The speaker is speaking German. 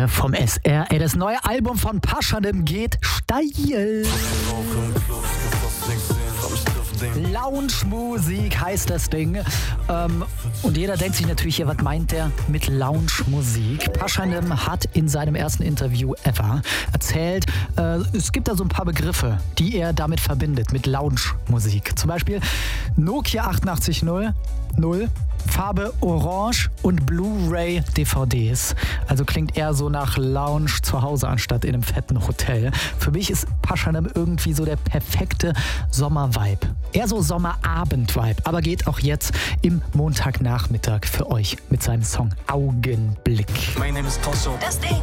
hier vom SR. Ey, das neue Album von Paschanim geht steil. Lounge-Musik heißt das Ding. Und jeder denkt sich natürlich hier, was meint der mit Lounge-Musik? Paschanim hat in seinem ersten Interview ever erzählt, es gibt da so ein paar Begriffe, die er damit verbindet, mit Lounge-Musik. Zum Beispiel Nokia 8810, Farbe Orange und Blu-ray DVDs. Also klingt eher so nach Lounge zu Hause anstatt in einem fetten Hotel. Für mich ist Paschanim irgendwie so der perfekte Sommer-Vibe. Eher so Sommerabend-Vibe, aber geht auch jetzt im Montagnachmittag für euch mit seinem Song Augenblick. My name is Tosho. Das Ding.